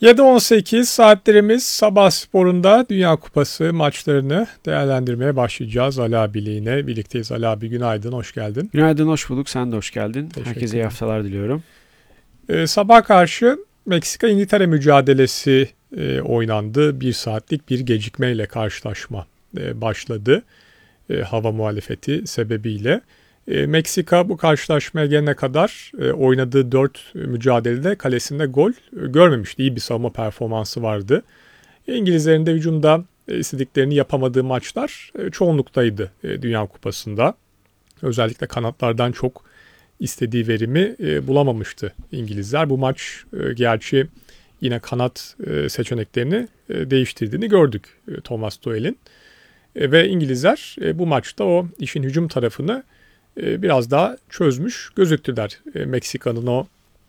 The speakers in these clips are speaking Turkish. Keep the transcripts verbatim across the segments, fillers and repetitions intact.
yedi on sekiz saatlerimiz sabah sporunda Dünya Kupası maçlarını değerlendirmeye başlayacağız. Ali abiyle yine birlikteyiz. Ali abi günaydın, hoş geldin. Günaydın, hoş bulduk. Sen de hoş geldin. Teşekkür Herkese iyi haftalar diliyorum. Ee, sabah karşı Meksika-İngiltere mücadelesi e, oynandı. Bir saatlik bir gecikmeyle karşılaşma e, başladı. E, hava muhalefeti sebebiyle. E, Meksika bu karşılaşmaya gelene kadar e, oynadığı dört mücadelede kalesinde gol e, görmemişti. İyi bir savunma performansı vardı. İngilizlerin de hücumda e, istediklerini yapamadığı maçlar e, çoğunluktaydı e, Dünya Kupası'nda. Özellikle kanatlardan çok istediği verimi e, bulamamıştı İngilizler. Bu maç e, gerçi yine kanat e, seçeneklerini e, değiştirdiğini gördük e, Thomas Tuchel'in. E, ve İngilizler e, bu maçta o işin hücum tarafını biraz daha çözmüş gözüktüler. Meksika'nın o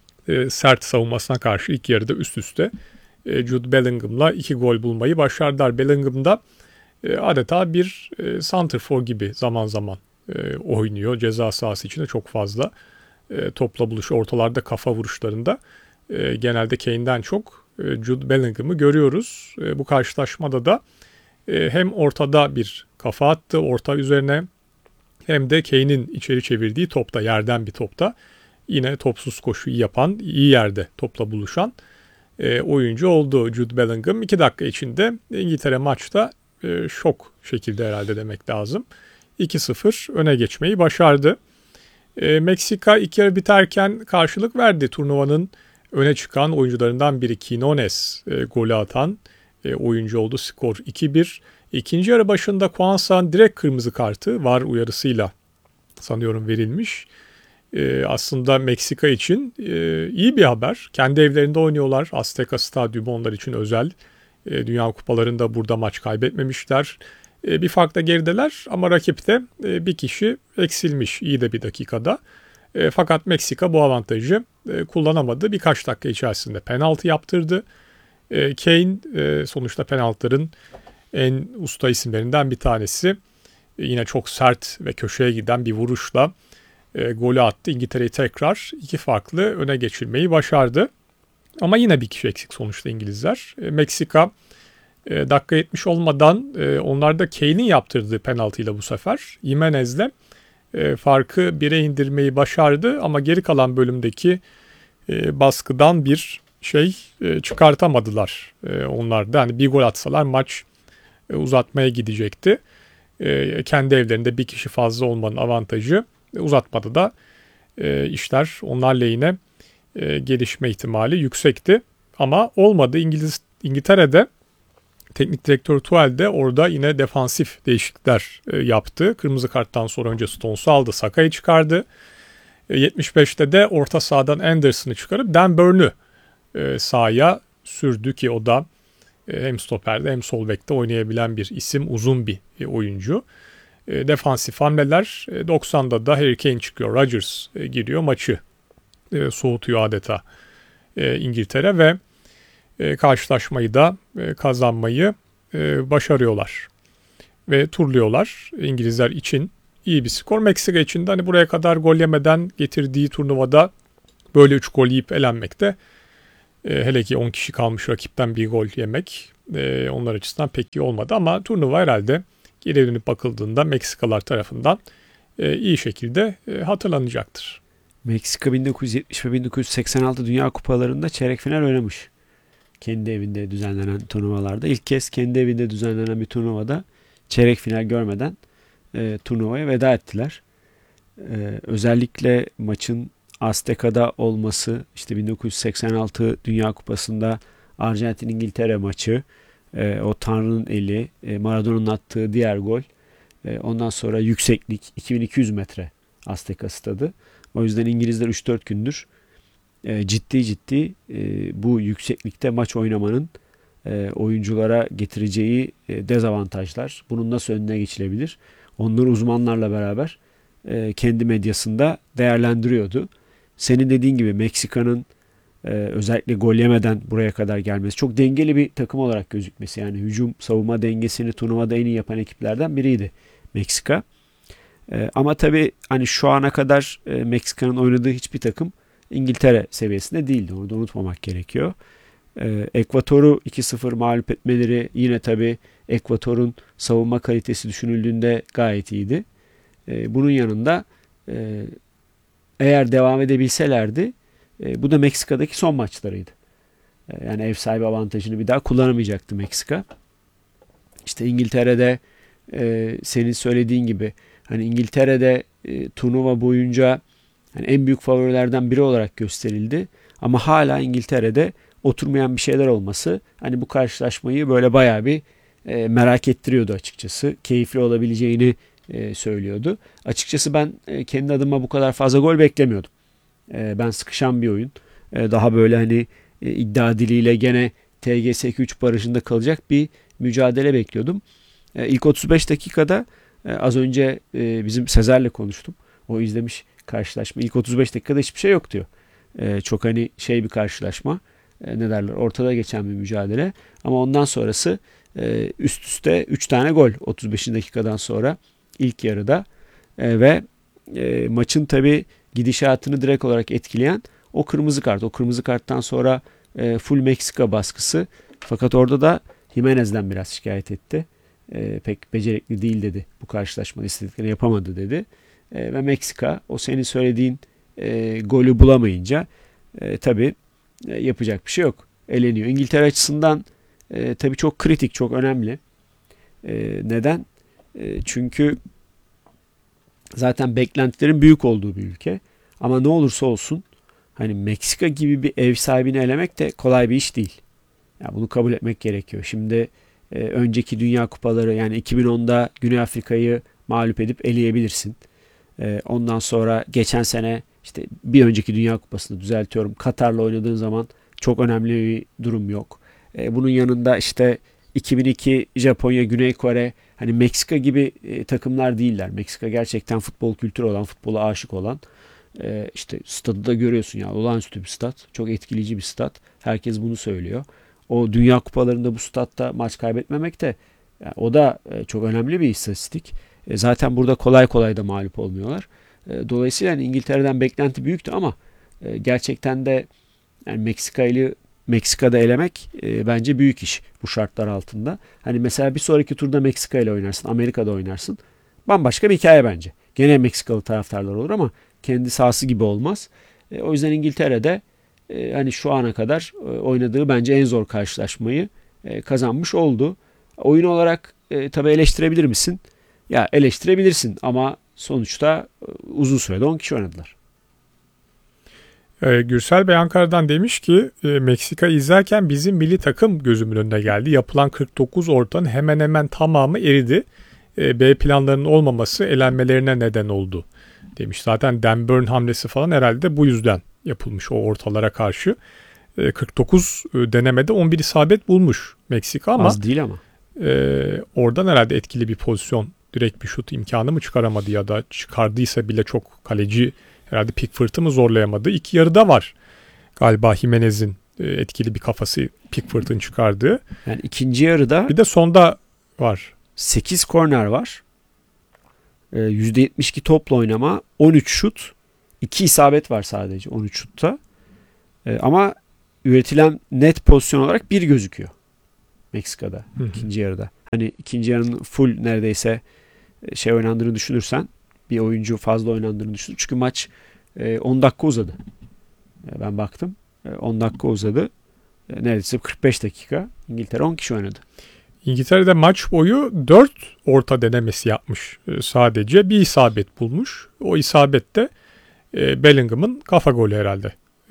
sert savunmasına karşı ilk yarıda üst üste Jude Bellingham'la iki gol bulmayı başardılar. Bellingham da adeta bir santrfor gibi zaman zaman oynuyor. Ceza sahası içinde çok fazla topla buluş, ortalarda kafa vuruşlarında genelde Kane'den çok Jude Bellingham'ı görüyoruz. Bu karşılaşmada da hem ortada bir kafa attı, orta üzerine hem de Kane'in içeri çevirdiği topta, yerden bir topta yine topsuz koşuyu yapan, iyi yerde topla buluşan e, oyuncu oldu Jude Bellingham. iki dakika içinde İngiltere maçta e, şok şekilde herhalde demek lazım. iki sıfır öne geçmeyi başardı. E, Meksika ilk yarı biterken karşılık verdi. Turnuvanın öne çıkan oyuncularından biri Quinones e, golü atan e, oyuncu oldu. Skor iki bir. İkinci yarı başında Kwanza'nın direkt kırmızı kartı var uyarısıyla sanıyorum verilmiş. Ee, aslında Meksika için e, iyi bir haber. Kendi evlerinde oynuyorlar. Azteca Stadyumu onlar için özel. E, Dünya Kupalarında burada maç kaybetmemişler. E, bir farkla gerideler ama rakipte e, bir kişi eksilmiş iyi de bir dakikada. E, fakat Meksika bu avantajı e, kullanamadı. Birkaç dakika içerisinde penaltı yaptırdı. E, Kane e, sonuçta penaltıların en usta isimlerinden bir tanesi. Yine çok sert ve köşeye giden bir vuruşla e, golü attı. İngiltere'yi tekrar iki farklı öne geçirmeyi başardı. Ama yine bir kişi eksik sonuçta İngilizler. E, Meksika e, dakika yetmiş olmadan e, onlar da Kane'in yaptırdığı penaltıyla bu sefer Jimenez'le e, farkı bire indirmeyi başardı. Ama geri kalan bölümdeki e, baskıdan bir şey e, çıkartamadılar e, onlar da. Yani bir gol atsalar maç uzatmaya gidecekti. E, kendi evlerinde bir kişi fazla olmanın avantajı e, uzatmada da e, işler onlar lehine e, gelişme ihtimali yüksekti. Ama olmadı. İngiliz İngiltere'de teknik direktör Tuchel de orada yine defansif değişiklikler e, yaptı. Kırmızı karttan sonra önce Stones'u aldı, Saka'yı çıkardı. E, yetmiş beşte de orta sahadan Anderson'ı çıkarıp Dan Burn e, sahaya sürdü ki o da hem stoperde hem sol bekte oynayabilen bir isim, uzun bir oyuncu. E, defansif hamleler e, doksanda da Harry Kane çıkıyor, Rodgers e, giriyor, maçı e, soğutuyor adeta e, İngiltere ve e, karşılaşmayı da e, kazanmayı e, başarıyorlar ve turluyorlar. İngilizler için iyi bir skor. Meksika için de hani buraya kadar gol yemeden getirdiği turnuvada böyle üç gol yiyip elenmek de E, hele ki on kişi kalmış rakipten bir gol yemek e, onlar açısından pek iyi olmadı. Ama turnuva herhalde geri dönüp bakıldığında Meksikalılar tarafından e, iyi şekilde e, hatırlanacaktır. Meksika bin dokuz yüz yetmiş ve bin dokuz yüz seksen altı Dünya Kupalarında çeyrek final oynamış. Kendi evinde düzenlenen turnuvalarda. İlk kez kendi evinde düzenlenen bir turnuvada çeyrek final görmeden e, turnuvaya veda ettiler. E, özellikle maçın Azteca'da olması, işte bin dokuz yüz seksen altı Dünya Kupası'nda Arjantin-İngiltere maçı, e, o Tanrı'nın eli, e, Maradona'nın attığı diğer gol, e, ondan sonra yükseklik iki bin iki yüz metre Azteca stadı. O yüzden İngilizler üç dört gündür e, ciddi ciddi e, bu yükseklikte maç oynamanın e, oyunculara getireceği e, dezavantajlar, bunun nasıl önüne geçilebilir? Onları uzmanlarla beraber e, kendi medyasında değerlendiriyordu. Senin dediğin gibi Meksika'nın e, özellikle gol yemeden buraya kadar gelmesi, çok dengeli bir takım olarak gözükmesi, yani hücum savunma dengesini turnuvada en iyi yapan ekiplerden biriydi Meksika. E, ama tabii hani şu ana kadar e, Meksika'nın oynadığı hiçbir takım İngiltere seviyesinde değildi. Onu da unutmamak gerekiyor. E, Ekvator'u iki sıfır mağlup etmeleri yine tabii Ekvator'un savunma kalitesi düşünüldüğünde gayet iyiydi. E, bunun yanında e, eğer devam edebilselerdi e, bu da Meksika'daki son maçlarıydı. E, yani ev sahibi avantajını bir daha kullanamayacaktı Meksika. İşte İngiltere'de e, senin söylediğin gibi hani İngiltere'de e, turnuva boyunca yani en büyük favorilerden biri olarak gösterildi. Ama hala İngiltere'de oturmayan bir şeyler olması hani bu karşılaşmayı böyle bayağı bir e, merak ettiriyordu açıkçası. Keyifli olabileceğini e, söylüyordu. Açıkçası ben e, kendi adıma bu kadar fazla gol beklemiyordum. E, ben sıkışan bir oyun. E, daha böyle hani e, iddia diliyle gene T G S üç barajında kalacak bir mücadele bekliyordum. E, ilk otuz beş dakikada e, az önce e, bizim Sezer'le konuştum. O izlemiş karşılaşma. İlk otuz beş dakikada hiçbir şey yok diyor. E, çok hani şey bir karşılaşma. E, ne derler? Ortada geçen bir mücadele. Ama ondan sonrası e, üst üste üç tane gol otuz beşinci dakikadan sonra ilk yarıda e, ve e, maçın tabii gidişatını direkt olarak etkileyen o kırmızı kart. O kırmızı karttan sonra e, full Meksika baskısı. Fakat orada da Jimenez'den biraz şikayet etti. E, pek becerikli değil dedi. Bu karşılaşmada istediklerini yapamadı dedi. E, ve Meksika o senin söylediğin e, golü bulamayınca e, tabii e, yapacak bir şey yok. Eleniyor. İngiltere açısından e, tabii çok kritik, çok önemli. E, neden? E, çünkü zaten beklentilerin büyük olduğu bir ülke. Ama ne olursa olsun hani Meksika gibi bir ev sahibini elemek de kolay bir iş değil. Yani bunu kabul etmek gerekiyor. Şimdi e, önceki Dünya Kupaları yani iki bin onda Güney Afrika'yı mağlup edip eleyebilirsin. E, ondan sonra geçen sene işte bir önceki Dünya Kupası'nda düzeltiyorum. Katar'la oynadığın zaman çok önemli bir durum yok. E, bunun yanında işte iki bin iki Japonya, Güney Kore hani Meksika gibi e, takımlar değiller. Meksika gerçekten futbol kültürü olan, futbola aşık olan. E, işte stadı da görüyorsun ya olağanüstü bir stat. Çok etkileyici bir stat. Herkes bunu söylüyor. O Dünya Kupalarında bu statta maç kaybetmemek de yani o da e, çok önemli bir istatistik. E, zaten burada kolay kolay da mağlup olmuyorlar. E, dolayısıyla yani İngiltere'den beklenti büyüktü ama e, gerçekten de yani Meksika'yı Meksika'da elemek e, bence büyük iş bu şartlar altında. Hani mesela bir sonraki turda Meksika ile oynarsın, Amerika'da oynarsın. Bambaşka bir hikaye bence. Gene Meksikalı taraftarlar olur ama kendi sahası gibi olmaz. E, o yüzden İngiltere'de e, hani şu ana kadar e, oynadığı bence en zor karşılaşmayı e, kazanmış oldu. Oyun olarak e, tabii eleştirebilir misin? Ya eleştirebilirsin ama sonuçta e, uzun sürede on kişi oynadılar. Ee, Gürsel Bey Ankara'dan demiş ki e, Meksika izlerken bizim milli takım gözümün önüne geldi. Yapılan kırk dokuz ortanın hemen hemen tamamı eridi. E, B planlarının olmaması elenmelerine neden oldu demiş. Zaten Dan Burn hamlesi falan herhalde bu yüzden yapılmış o ortalara karşı. E, kırk dokuz denemede on bir isabet bulmuş Meksika ama az değil ama. E, oradan herhalde etkili bir pozisyon, direkt bir şut imkanı mı çıkaramadı ya da çıkardıysa bile çok kaleci herhalde Pickford'ı mı zorlayamadı. İki yarıda var galiba Jimenez'in etkili bir kafası Pickford'ın çıkardığı. Yani ikinci yarıda bir de sonda var. sekiz korner var. yüzde yetmiş iki topla oynama, on üç şut, iki isabet var sadece on üç şutta. Ama üretilen net pozisyon olarak bir gözüküyor Meksika'da Hı hı. ikinci yarıda. Hani ikinci yarının full neredeyse şey oynandığını düşünürsen, bir oyuncu fazla oynandığını düşün. Çünkü maç on dakika uzadı. Ben baktım. on dakika uzadı. Neredeyse kırk beş dakika. İngiltere on kişi oynadı. İngiltere'de maç boyu dört orta denemesi yapmış sadece. Bir isabet bulmuş. O isabet de Bellingham'ın kafa golü herhalde.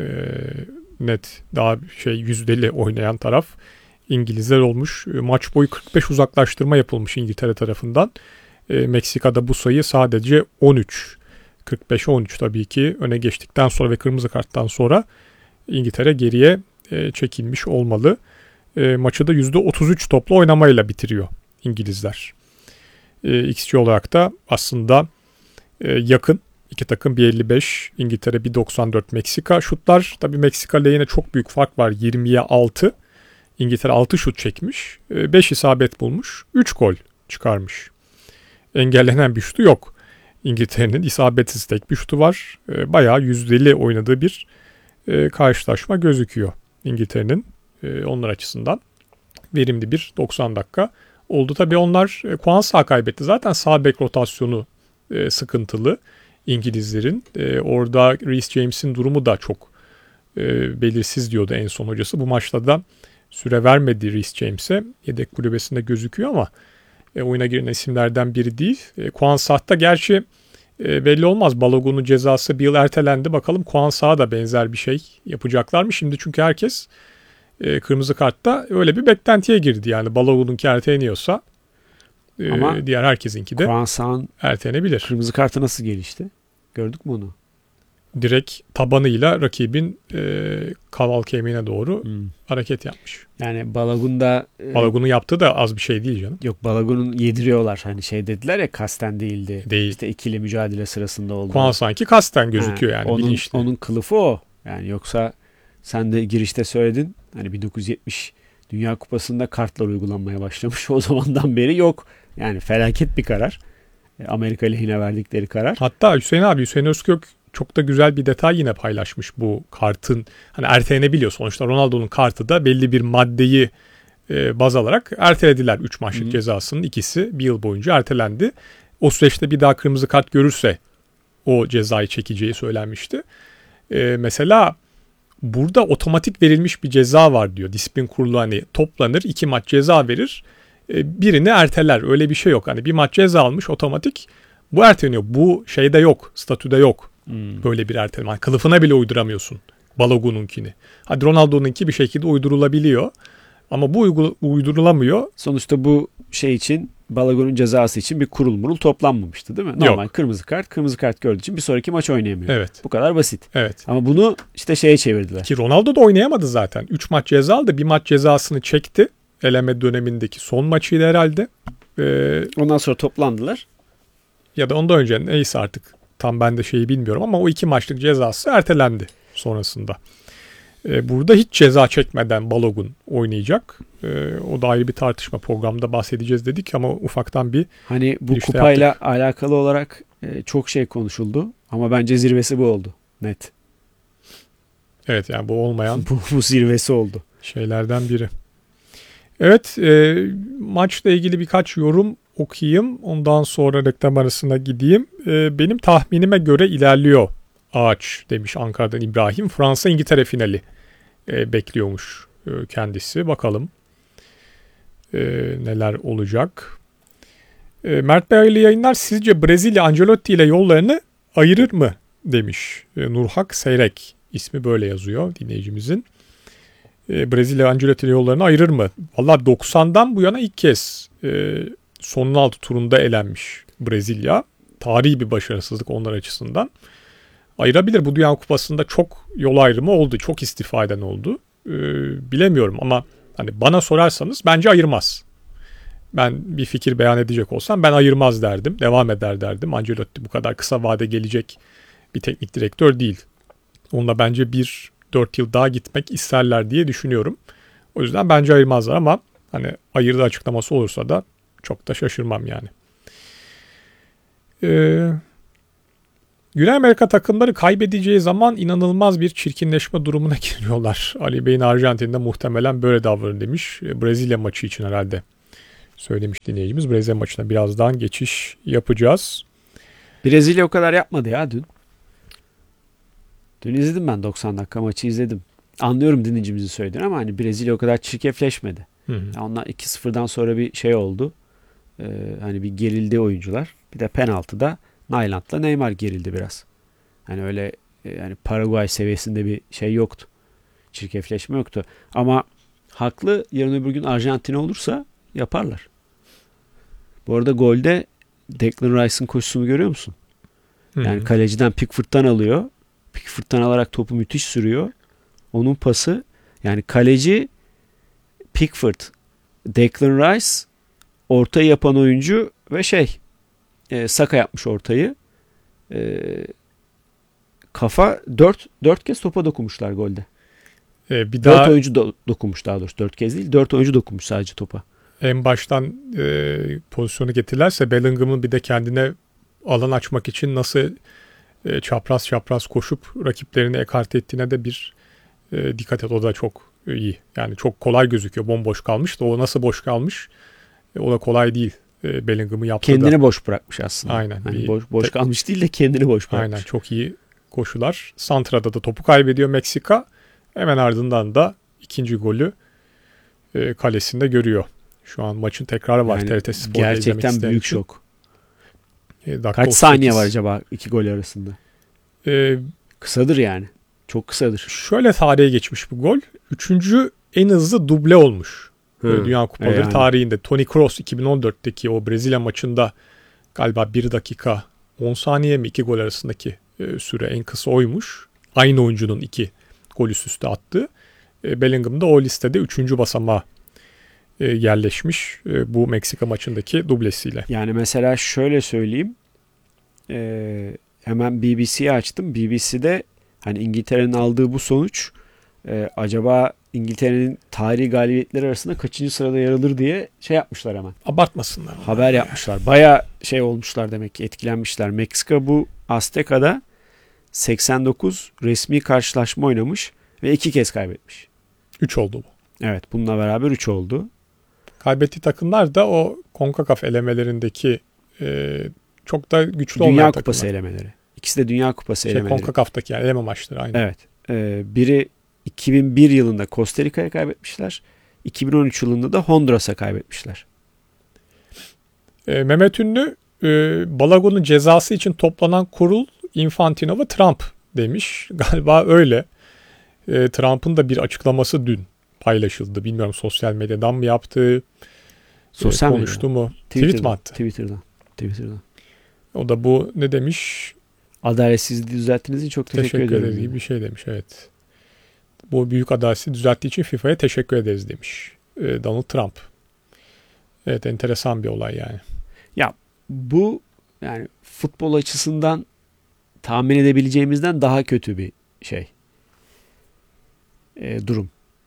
Net daha şey yüzdeli oynayan taraf İngilizler olmuş. Maç boyu kırk beş uzaklaştırma yapılmış İngiltere tarafından. Meksika'da bu sayı sadece on üç. kırk beşe on üç tabii ki öne geçtikten sonra ve kırmızı karttan sonra İngiltere geriye çekilmiş olmalı. Maçı da yüzde otuz üç topla oynamayla bitiriyor İngilizler. X G olarak da aslında yakın. İki takım bir elli beş, İngiltere bir doksan dört Meksika. Şutlar tabii Meksika lehine çok büyük fark var. yirmiye altı. İngiltere altı şut çekmiş. beş isabet bulmuş. üç gol çıkarmış. Engellenen bir şutu yok. İngiltere'nin isabetsiz tek bir şutu var. Bayağı yüzdeli oynadığı bir karşılaşma gözüküyor İngiltere'nin. E, onlar açısından verimli bir doksan dakika oldu. Tabii onlar e, Quansah kaybetti. Zaten sağ bek rotasyonu e, sıkıntılı İngilizlerin. E, orada Reece James'in durumu da çok e, belirsiz diyordu en son hocası. Bu maçta da süre vermedi Reece James'e. Yedek kulübesinde gözüküyor ama e, oyuna giren isimlerden biri değil. E, Quansah'ta gerçi e, belli olmaz. Balogun'un cezası bir yıl ertelendi. Bakalım Quansah'a da benzer bir şey yapacaklar mı? Şimdi çünkü herkes e, kırmızı kartta öyle bir beklentiye girdi. Yani Balogun'unki erteleniyorsa e, Ama diğer herkesinki de Quansah'ın ertelenebilir. kırmızı kartı nasıl gelişti? Gördük mü onu? Direkt tabanıyla rakibin e, kaval kemiğine doğru Hmm. hareket yapmış. Yani Balogun'da e, Balogun'un yaptığı da az bir şey değil canım. yok, Balogun'un yediriyorlar. Hani şey dediler ya, kasten değildi. Değil. İşte ikili mücadele sırasında oldu. Quansah'ınki kasten gözüküyor Ha, yani onun, bilinçli. onun kılıfı o. Yani yoksa sen de girişte söyledin. Hani bin dokuz yüz yetmiş Dünya Kupası'nda kartlar uygulanmaya başlamış. O zamandan beri yok. Yani felaket bir karar. Amerika lehine verdikleri karar. Hatta Hüseyin abi, Hüseyin Özkök çok da güzel bir detay yine paylaşmış bu kartın. Hani ertelenebiliyor. Sonuçta Ronaldo'nun kartı da belli bir maddeyi e, baz alarak ertelediler. üç maçlık Hı. cezasının ikisi bir yıl boyunca ertelendi. O süreçte bir daha kırmızı kart görürse o cezayı çekeceği söylenmişti. E, mesela burada otomatik verilmiş bir ceza var diyor. Disiplin kurulu hani toplanır, iki maç ceza verir. E, birini erteler. Öyle bir şey yok. Hani bir maç ceza almış otomatik. Bu erteleniyor. Bu şeyde yok. Statüde yok. Hmm. Böyle bir erteleme. Yani kılıfına bile uyduramıyorsun Balogun'unkini. Hadi Ronaldo'nunki bir şekilde uydurulabiliyor. Ama bu uygu- uydurulamıyor. Sonuçta bu şey için, Balogun'un cezası için bir kurul murul toplanmamıştı değil mi? Normal Yok. kırmızı kart. Kırmızı kart gördüğü için bir sonraki maç oynayamıyor. Evet. Bu kadar basit. Evet. Ama bunu işte şeye çevirdiler. Ki Ronaldo da oynayamadı zaten. üç maç ceza aldı. Bir maç cezasını çekti. Eleme dönemindeki son maçıydı herhalde. Ee, Ondan sonra toplandılar. ya da ondan önce neyse artık tam ben de şeyi bilmiyorum ama o iki maçlık cezası ertelendi sonrasında. Ee, burada hiç ceza çekmeden Balogun oynayacak. Ee, o da ayrı bir tartışma, programda bahsedeceğiz dedik ama ufaktan bir Hani bu işte kupayla yaptık. alakalı olarak e, çok şey konuşuldu. Ama bence zirvesi bu oldu. Net. evet yani bu olmayan Bu, bu zirvesi oldu. şeylerden biri. Evet, e, maçla ilgili birkaç yorum okuyayım. Ondan sonra reklam arasına gideyim. E, benim tahminime göre ilerliyor ağaç demiş Ankara'dan İbrahim. Fransa-İngiltere finali e, bekliyormuş e, kendisi. Bakalım e, neler olacak. E, Mert Bey hayırlı yayınlar. Sizce Brezilya Ancelotti ile yollarını ayırır mı demiş e, Nurhak Seyrek. İsmi böyle yazıyor dinleyicimizin. E, Brezilya Ancelotti ile yollarını ayırır mı? Valla doksandan bu yana ilk kez e, sonun altı turunda elenmiş Brezilya. Tarihi bir başarısızlık onlar açısından. Ayırabilir. Bu Dünya Kupası'nda çok yol ayrımı oldu. Çok istifa eden oldu. E, bilemiyorum ama hani bana sorarsanız bence ayırmaz. Ben bir fikir beyan edecek olsam ben ayırmaz derdim. Devam eder derdim. Ancelotti bu kadar kısa vade gelecek bir teknik direktör değil. Onunla bence bir dört yıl daha gitmek isterler diye düşünüyorum. O yüzden bence ayırmazlar ama hani ayırdığı açıklaması olursa da çok da şaşırmam yani. Ee, Güney Amerika takımları kaybedeceği zaman inanılmaz bir çirkinleşme durumuna giriyorlar. Ali Bey'in Arjantin'de muhtemelen böyle davranır demiş. Brezilya maçı için herhalde söylemiş dinleyicimiz. Brezilya maçına birazdan geçiş yapacağız. Brezilya o kadar yapmadı ya dün. Dün izledim ben, doksan dakika maçı izledim. Anlıyorum dinleyicimizin söylediğini ama hani Brezilya o kadar çirkefleşmedi. Hı hı. Yani onlar iki sıfırdan sonra bir şey oldu. Ee, hani bir gerildi oyuncular. Bir de penaltıda Nyland'la Neymar gerildi biraz. Hani öyle e, yani Paraguay seviyesinde bir şey yoktu. Çirkefleşme yoktu. Ama haklı, yarın öbür gün Arjantin olursa yaparlar. Bu arada golde Declan Rice'ın koşusunu görüyor musun? Hı hı. Yani kaleciden Pickford'dan alıyor. Pickford'dan alarak topu müthiş sürüyor. Onun pası, yani kaleci Pickford, Declan Rice, ortayı yapan oyuncu ve şey e, Saka yapmış ortayı. E, kafa dört dört kez topa dokunmuşlar golde. Ee, bir Dört daha oyuncu do- dokunmuş daha doğrusu. Dört kez değil. Dört oyuncu dokunmuş sadece topa. en baştan e, pozisyonu getirirlerse Bellingham'ın bir de kendine alan açmak için nasıl e, çapraz çapraz koşup rakiplerini ekarte ettiğine de bir E, dikkat et, o da çok iyi. Yani çok kolay gözüküyor. Bomboş kalmış da o nasıl boş kalmış? E, o da kolay değil. E, Bellingham'ı yaptı kendini da. boş bırakmış aslında. Aynen. Yani bir, boş boş te- kalmış değil de kendini boş bırakmış. Aynen, çok iyi koşular. Santra'da da topu kaybediyor Meksika. Hemen ardından da ikinci golü e, kalesinde görüyor. Şu an maçın tekrarı var. Yani T R T Spor'da izlemek gerçekten isteyen büyük için. şok. E, dakika Kaç otuz sekiz. saniye var acaba iki gol arasında? E, Kısadır yani. Çok kısadır. Şöyle tarihe geçmiş bu gol. Üçüncü en hızlı duble olmuş. Hı. Dünya Kupaları E yani. tarihinde. Toni Kroos iki bin on dörtteki o Brezilya maçında galiba bir dakika on saniye mi iki gol arasındaki e, süre en kısa oymuş. Aynı oyuncunun iki gol üst üste attığı. E, Bellingham da o listede üçüncü basamağa e, yerleşmiş e, bu Meksika maçındaki dublesiyle. Yani mesela şöyle söyleyeyim. Ee, hemen B B C'yi açtım. B B C'de hani İngiltere'nin aldığı bu sonuç e, acaba İngiltere'nin tarihi galibiyetleri arasında kaçıncı sırada yer alır diye şey yapmışlar hemen. Abartmasınlar. Haber yapmışlar. Baya şey olmuşlar demek ki, etkilenmişler. Meksika bu Azteka'da seksen dokuz resmi karşılaşma oynamış ve iki kez kaybetmiş. üç oldu bu. Evet, bununla beraber üç oldu. Kaybettiği takımlar da o CONCACAF elemelerindeki e, çok da güçlü olmayan Dünya takımlar. Kupası elemeleri. İkisi de Dünya Kupası Şey, elemeleri. CONCACAF'taki yani eleme maçları aynı. Evet. Ee, biri iki bin bir yılında Costa Rica'ya kaybetmişler. iki bin on üç yılında da Honduras'a kaybetmişler. E, Mehmet Ünlü e, Balagun'un cezası için toplanan kurul Infantino ve Trump demiş. Galiba öyle. E, Trump'ın da bir açıklaması dün paylaşıldı. Bilmiyorum sosyal medyadan mı yaptı? Sosyal e, konuştu medya. mu? Tweet mi attı? Twitter'dan. Twitter'dan. O da bu ne demiş? Adaletsizliği düzelttiğiniz için çok teşekkür, Teşekkür ederim. ederiz gibi bir şey demiş, evet. Bu büyük adaleti düzelttiği için FIFA'ya teşekkür ederiz demiş e, Donald Trump. Evet, enteresan bir olay yani. Ya bu yani futbol açısından tahmin edebileceğimizden daha kötü bir şey. E, durum.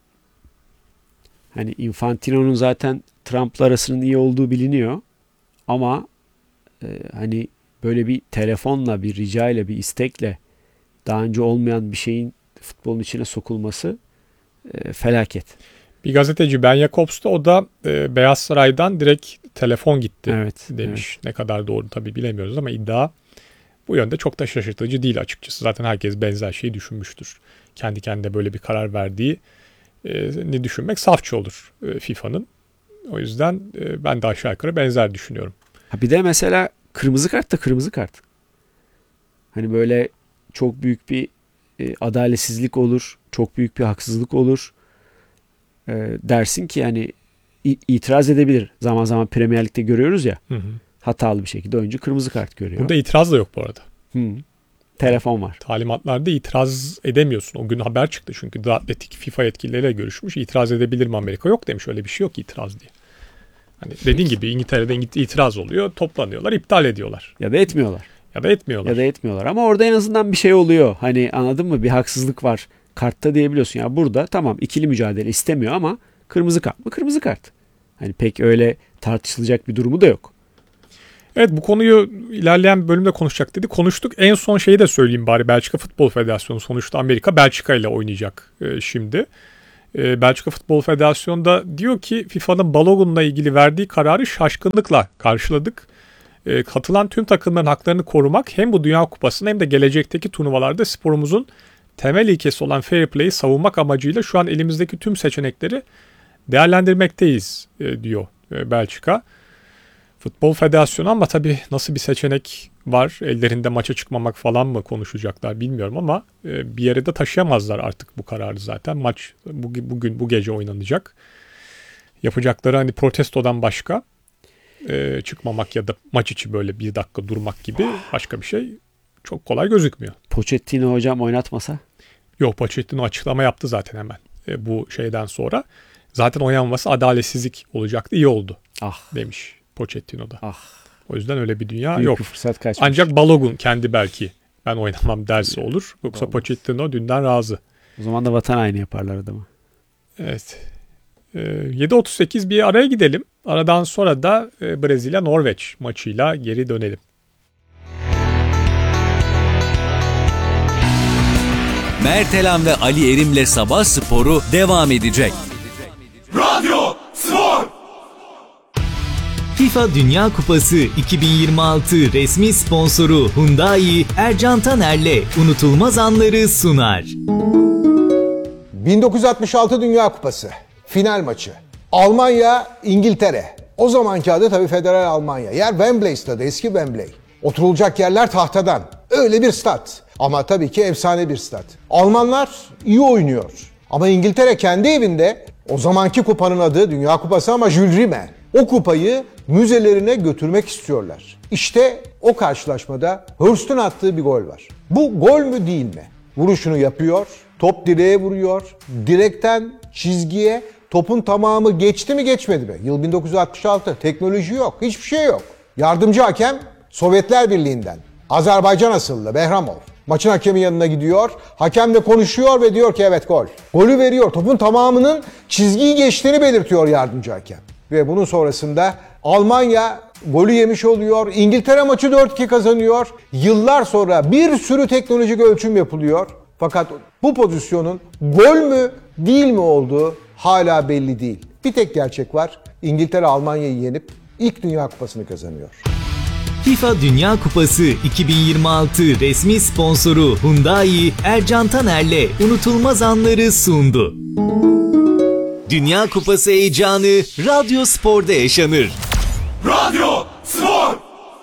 Hani Infantino'nun zaten Trump'la arasının iyi olduğu biliniyor. Ama e, hani böyle bir telefonla, bir ricayla, bir istekle daha önce olmayan bir şeyin futbolun içine sokulması e, felaket. Bir gazeteci Ben Jacobs da o da e, Beyaz Saray'dan direkt telefon gitti Evet, demiş. evet. Ne kadar doğru tabii bilemiyoruz ama iddia bu yönde çok da şaşırtıcı değil açıkçası. Zaten herkes benzer şeyi düşünmüştür. Kendi kendine böyle bir karar verdiği e, ne düşünmek safça olur e, FIFA'nın. O yüzden e, ben de aşağı yukarı benzer düşünüyorum. Ha bir de mesela kırmızı kart da kırmızı kart. Hani böyle çok büyük bir e, adaletsizlik olur, çok büyük bir haksızlık olur. E, dersin ki yani i- itiraz edebilir. Zaman zaman Premier Lig'de görüyoruz ya. Hı hı. Hatalı bir şekilde oyuncu kırmızı kart görüyor. Burada itiraz da yok bu arada. Hı. Telefon var. Talimatlarda itiraz edemiyorsun. O gün haber çıktı çünkü The Athletic FIFA yetkilileriyle görüşmüş. İtiraz edebilir mi Amerika? Yok demiş, öyle bir şey yok itiraz diye. Hani dediğin gibi İngiltere'de itiraz oluyor, toplanıyorlar, iptal ediyorlar. Ya da etmiyorlar. Ya da etmiyorlar. Ya da etmiyorlar. Ama orada en azından bir şey oluyor. Hani anladın mı? Bir haksızlık var. Kartta diyebiliyorsun. Ya burada tamam ikili mücadele istemiyor ama kırmızı kart mı? Kırmızı kart. Hani pek öyle tartışılacak bir durumu da yok. Evet, bu konuyu ilerleyen bölümde konuşacak dedi. Konuştuk. En son şeyi de söyleyeyim bari. Belçika Futbol Federasyonu sonuçta Amerika Belçika ile oynayacak e, şimdi. E, Belçika Futbol Federasyonu da diyor ki FIFA'nın Balogun'la ilgili verdiği kararı şaşkınlıkla karşıladık. E, katılan tüm takımların haklarını korumak hem bu Dünya Kupası'nda hem de gelecekteki turnuvalarda sporumuzun temel ilkesi olan fair play'i savunmak amacıyla şu an elimizdeki tüm seçenekleri değerlendirmekteyiz e, diyor e, Belçika. Futbol Federasyonu ama tabii nasıl bir seçenek var? Ellerinde maça çıkmamak falan mı konuşacaklar bilmiyorum ama e, bir yere de taşıyamazlar artık bu kararı zaten. Maç bugün bu gece oynanacak. Yapacakları hani protestodan başka e, çıkmamak ya da maç içi böyle bir dakika durmak gibi başka bir şey çok kolay gözükmüyor. Pochettino hocam oynatmasa? Yok, Pochettino açıklama yaptı zaten hemen e, bu şeyden sonra. Zaten oynanması adaletsizlik olacaktı, iyi oldu Ah. demiş Pochettino'da. Ah. O yüzden öyle bir dünya Büyük yok. bir fırsat kaçmış. Ancak Balogun kendi belki ben oynamam derse olur. Yoksa Olmaz. Pochettino dünden razı. O zaman da vatan haini yaparlar adamı. Evet. Ee, yedi otuz sekiz bir araya gidelim. Aradan sonra da e, Brezilya-Norveç maçıyla geri dönelim. Mert Elan ve Ali Erim'le Sabah Sporu devam edecek. Radyo Spor! FIFA Dünya Kupası iki bin yirmi altı resmi sponsoru Hyundai, Ercan Taner'le unutulmaz anları sunar. bin dokuz yüz altmış altı Dünya Kupası final maçı. Almanya, İngiltere. O zamanki adı tabii Federal Almanya. Yer Wembley stadı, eski Wembley. Oturulacak yerler tahtadan. Öyle bir stat. Ama tabii ki efsane bir stat. Almanlar iyi oynuyor. Ama İngiltere kendi evinde, o zamanki kupanın adı Dünya Kupası ama Jules Rimet. O kupayı müzelerine götürmek istiyorlar. İşte o karşılaşmada Hurst'un attığı bir gol var. Bu gol mü değil mi? Vuruşunu yapıyor, top direğe vuruyor, direkten çizgiye topun tamamı geçti mi geçmedi mi? Yıl bin dokuz yüz altmış altı, teknoloji yok, hiçbir şey yok. Yardımcı hakem Sovyetler Birliği'nden, Azerbaycan asıllı Behramov. Maçın hakemi yanına gidiyor, hakemle konuşuyor ve diyor ki evet gol. Golü veriyor, topun tamamının çizgiyi geçtiğini belirtiyor yardımcı hakem. Ve bunun sonrasında Almanya golü yemiş oluyor, İngiltere maçı dört iki kazanıyor. Yıllar sonra bir sürü teknolojik ölçüm yapılıyor. Fakat bu pozisyonun gol mü değil mi olduğu hala belli değil. Bir tek gerçek var, İngiltere Almanya'yı yenip ilk Dünya Kupası'nı kazanıyor. FIFA Dünya Kupası iki bin yirmi altı resmi sponsoru Hyundai, Ercan Taner'le unutulmaz anları sundu. Dünya Kupası heyecanı Radyo Spor'da yaşanır. Radyo Spor!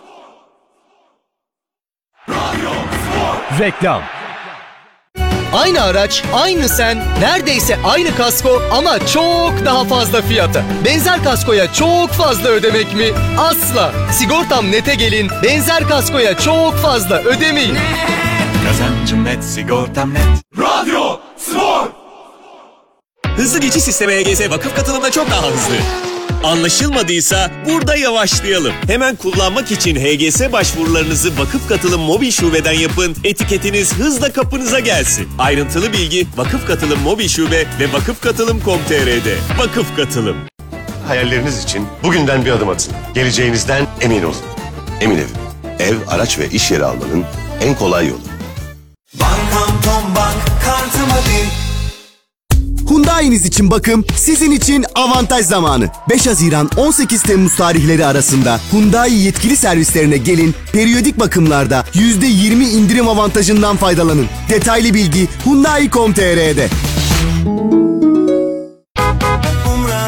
Radyo Spor! Reklam. Aynı araç, aynı sen, neredeyse aynı kasko ama çok daha fazla fiyata. Benzer kaskoya çok fazla ödemek mi? Asla. Sigortam Net'e gelin, benzer kaskoya çok fazla ödemeyin. Kazancım net, sigortam net. Radyo Spor! Hızlı geçiş sistemi H G S vakıf katılımda çok daha hızlı. Anlaşılmadıysa burada yavaşlayalım. Hemen kullanmak için H G S başvurularınızı Vakıf Katılım Mobil Şube'den yapın. Etiketiniz hızla kapınıza gelsin. Ayrıntılı bilgi Vakıf Katılım Mobil Şube ve vakıf katılım nokta com nokta t r'de. Vakıf Katılım. Hayalleriniz için bugünden bir adım atın. Geleceğinizden emin olun. Emin Ev. Ev, araç ve iş yeri almanın en kolay yolu. Bankam Tom Bank kartıma bin. Hyundai'niz için bakım, sizin için avantaj zamanı. beş Haziran on sekiz Temmuz tarihleri arasında Hyundai yetkili servislerine gelin, periyodik bakımlarda yüzde yirmi indirim avantajından faydalanın. Detaylı bilgi hyundai nokta com nokta t r'de.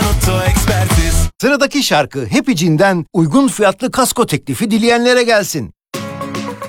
Sıradaki şarkı Happy Jean'den uygun fiyatlı kasko teklifi dileyenlere gelsin.